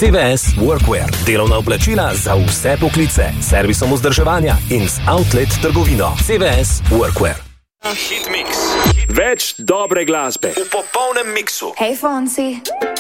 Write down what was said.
CVS Workwear, delovna oblačila za vse poklice, servisom vzdrževanja in z outlet trgovino. CVS Workwear. Hit Mix. Več dobre glasbe v popolnem miksu. Hey Fonsi.